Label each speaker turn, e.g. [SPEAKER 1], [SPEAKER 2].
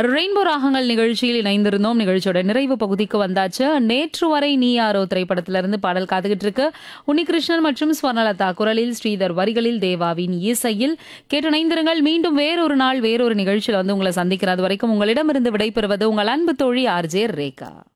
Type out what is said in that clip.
[SPEAKER 1] Rainbow ராகங்கள் நிகழ்ச்சியில் இணைந்திருந்தோம். நிகழ்ச்சியோட நிறைவு பகுதிக்கு வந்தாச்சு. நேற்று வரை நீ யாரோ திரைப்படத்திலிருந்து பாடல் காத்துக்கிட்டு இருக்கு. உன்னிகிருஷ்ணன் மற்றும் ஸ்வர்ணலதா குரலில், ஸ்ரீதர் வரிகளில், தேவாவின் இசையில் கேட்டு இணைந்திருங்கள். மீண்டும் வேறொரு நாள் வேறொரு நிகழ்ச்சியில் வந்து உங்களை சந்திக்கிறது வரைக்கும் உங்களிடமிருந்து விடைபெறுவது உங்கள் அன்பு தோழி ஆர்ஜே ரேகா.